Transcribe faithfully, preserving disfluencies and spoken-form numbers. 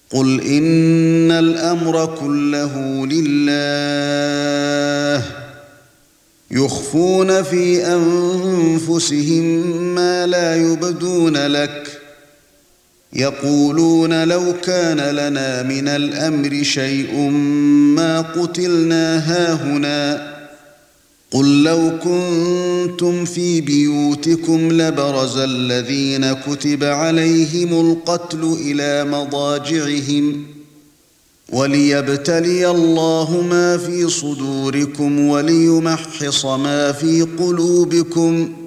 قُلْ إِنَّ الْأَمْرَ كُلَّهُ لِلَّهِ يُخْفُونَ فِي أَنفُسِهِم مَّا لَا يُبْدُونَ لَكَ يَقُولُونَ لَوْ كَانَ لَنَا مِنَ الْأَمْرِ شَيْءٌ مَّا قُتِلْنَا هَاهُنَا قُل لَّوْ كُنتُمْ فِي بُيُوتِكُمْ لَبَرَزَ الَّذِينَ كُتِبَ عَلَيْهِمُ الْقَتْلُ إِلَى مَضَاجِعِهِمْ وَلِيَبْتَلِيَ اللَّهُ مَا فِي صُدُورِكُمْ وَلِيُمَحِّصَ مَا فِي قُلُوبِكُمْ